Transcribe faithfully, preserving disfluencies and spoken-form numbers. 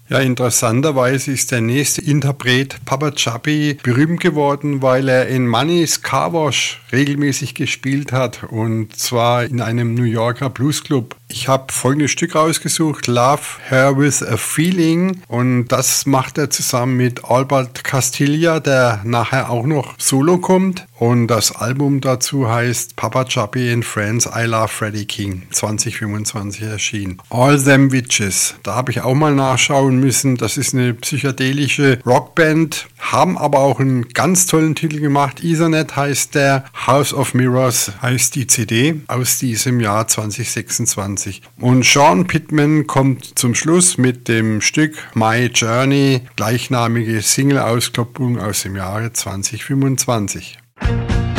Ja, interessanterweise ist der nächste Interpret Papa Chubby berühmt geworden, weil er in Money's Car Wash regelmäßig gespielt hat, und zwar in einem New Yorker Bluesclub. Ich habe folgendes Stück rausgesucht, Love Her With A Feeling, und das macht er zusammen mit Albert Castilla, der nachher auch noch solo kommt, und das Album dazu heißt Papa Chubby and Friends I Love Freddie King, zwanzig fünfundzwanzig erschienen. All Them Witches, da habe ich auch mal nachschauen müssen, das ist eine psychedelische Rockband, haben aber auch einen ganz tollen Titel gemacht, Ethernet heißt der, House of Mirrors heißt die C D aus diesem Jahr zwanzig sechsundzwanzig. Und Sean Pittman kommt zum Schluss mit dem Stück My Journey, gleichnamige Single-Auskopplung aus dem Jahre zwanzig fünfundzwanzig.